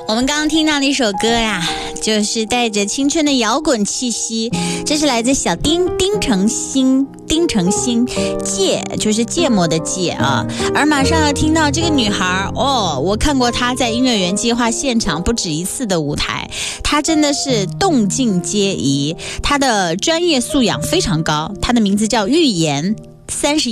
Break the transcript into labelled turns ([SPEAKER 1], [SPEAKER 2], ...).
[SPEAKER 1] 我们刚刚听到的一首歌呀，就是带着青春的摇滚气息，这是来自小丁程鑫芥，就是芥末的芥啊。而马上要听到这个女孩哦，我看过她在音乐园计划现场不止一次的舞台，她真的是动静皆宜，她的专业素养非常高，她的名字叫玉妍，31